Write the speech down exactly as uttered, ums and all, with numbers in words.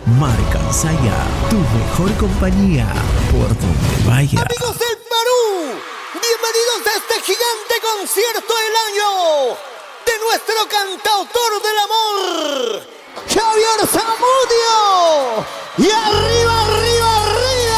Marca Saya, tu mejor compañía por donde vaya. Amigos del Perú, bienvenidos a este gigante concierto del año de nuestro cantautor del amor, Javier Zamudio. Y arriba